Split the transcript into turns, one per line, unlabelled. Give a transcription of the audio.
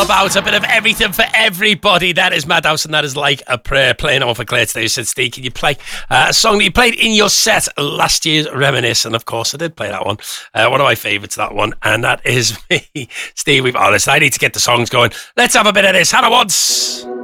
About a bit of everything for everybody. That is Madhouse, and that is Like a Prayer, playing on for Claire today. Said, Steve, can you play a song that you played in your set last year's Reminisce? And of course I did play that one, one of my favourites, that one, and that is me. Steve, listen, I need to get the songs going. Let's have a bit of this. Hannah Wads.